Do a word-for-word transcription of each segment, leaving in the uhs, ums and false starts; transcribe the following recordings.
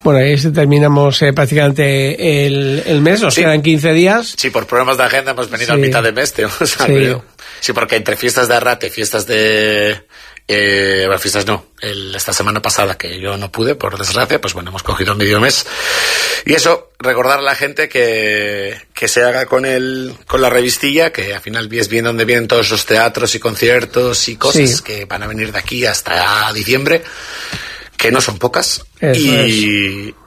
Bueno, ahí terminamos eh, prácticamente el, el mes, nos sí. quedan quince días. Sí, por problemas de agenda hemos venido sí. a mitad de mes, tío. O sea, sí. sí, porque entre fiestas de Arrate, fiestas de... Eh, bueno, fiestas no, el, esta semana pasada que yo no pude, por desgracia, pues bueno, hemos cogido medio mes. Y eso, recordar a la gente que, que se haga con el, con la revistilla, que al final es bien donde vienen todos los teatros y conciertos y cosas sí. que van a venir de aquí hasta diciembre, que no son pocas. Eso y, es.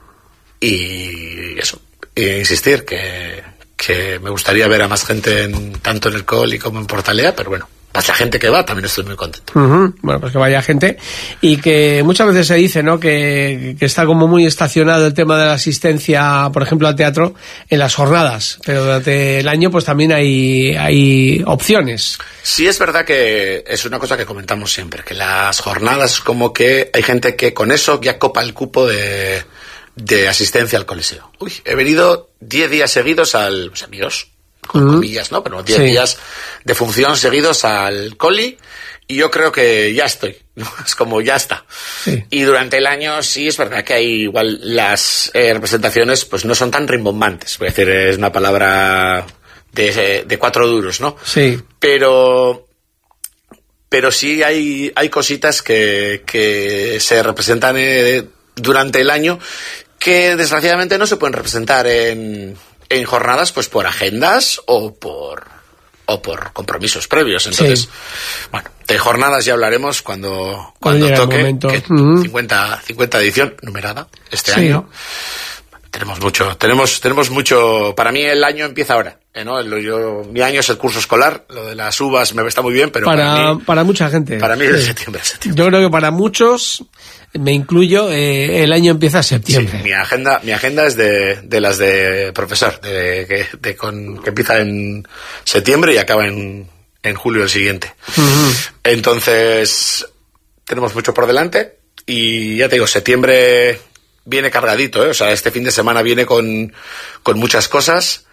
y eso, e insistir que, que me gustaría ver a más gente en, tanto en el Coli como en Portalea, pero bueno, pues la gente que va también estoy muy contento. Uh-huh. Bueno, pues que vaya gente. Y que muchas veces se dice, ¿no?, que, que está como muy estacionado el tema de la asistencia, por ejemplo, al teatro en las jornadas, pero durante el año pues también hay, hay opciones. Sí, es verdad que es una cosa que comentamos siempre, que las jornadas como que hay gente que con eso ya copa el cupo de, de asistencia al Coliseo. Uy, he venido diez días seguidos al... Pues amigos... con uh-huh. comillas, ¿no? Pero diez sí. días de función seguidos al Coli y yo creo que ya estoy, ¿no? Es como ya está. Sí. Y durante el año sí es verdad que hay igual las eh, representaciones pues no son tan rimbombantes, voy a decir, es una palabra de, de cuatro duros, ¿no? Sí. Pero pero sí hay, hay cositas que, que se representan eh, durante el año que desgraciadamente no se pueden representar en en jornadas pues por agendas o por o por compromisos previos. Entonces, sí. bueno, de jornadas ya hablaremos cuando cuando toque, que uh-huh. cincuenta, cincuenta edición numerada este sí. año. Tenemos mucho, tenemos tenemos mucho, para mí el año empieza ahora, ¿eh? ¿no? El, yo, mi año es el curso escolar, lo de las uvas me está muy bien, pero para para mí, para mucha gente. Para mí sí. es septiembre, septiembre. Yo creo que para muchos, me incluyo, eh, el año empieza en septiembre. Sí, mi agenda, mi agenda es de, de las de profesor, de, de, de con, que empieza en septiembre y acaba en, en julio el siguiente. Uh-huh. Entonces, tenemos mucho por delante y ya te digo, septiembre viene cargadito, ¿eh? O sea, este fin de semana viene con, con muchas cosas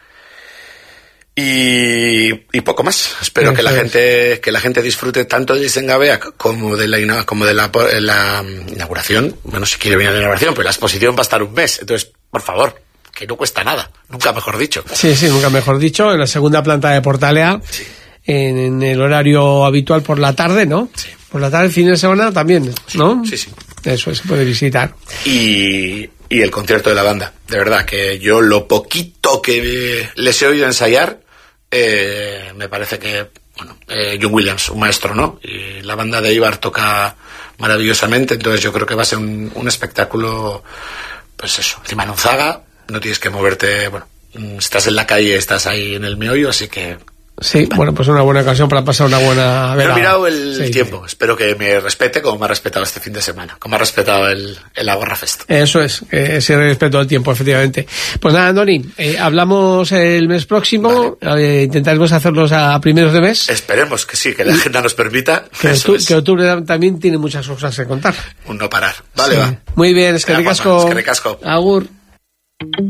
y, y poco más. Espero Eso que la es. gente que la gente disfrute tanto de Isengabea como de la como de la, la inauguración. Bueno, si quiere venir a la inauguración, pero la exposición va a estar un mes. Entonces, por favor, que no cuesta nada. Nunca mejor dicho. Sí, sí, nunca mejor dicho. En la segunda planta de Portalea, sí. en, en el horario habitual por la tarde, ¿no? Sí. Por la tarde, fin de semana también, ¿no? Sí, sí. Eso se puede visitar. Y, y el concierto de la banda. De verdad, que yo lo poquito que les he oído ensayar, eh, me parece que, bueno, eh, John Williams, un maestro, ¿no? Y la banda de Eibar toca maravillosamente, entonces yo creo que va a ser un, un espectáculo, pues eso, encima en Unzaga, no tienes que moverte, bueno, estás en la calle, estás ahí en el meollo, así que... Sí, vale. Bueno, pues una buena ocasión para pasar una buena velada. No he mirado el sí, tiempo, sí. Espero que me respete como me ha respetado este fin de semana, como ha respetado el, el Agorra Fest. Eso es, eh, ese respeto al tiempo, efectivamente. Pues nada, Andoni, eh, hablamos el mes próximo, vale. eh, intentaremos hacerlos a primeros de mes. Esperemos que sí, que la agenda nos permita. Que, Eso octu- es. que octubre también tiene muchas cosas que contar. Un no parar. Vale, sí. va. Muy bien, es que ricasco. Es que ricasco. Agur.